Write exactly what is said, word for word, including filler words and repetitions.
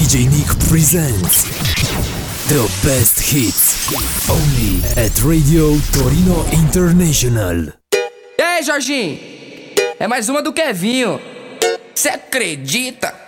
J Nick presents the best hits only at Radio Torino International. E aí, Jorginho? É mais uma do Kevinho. Cê acredita?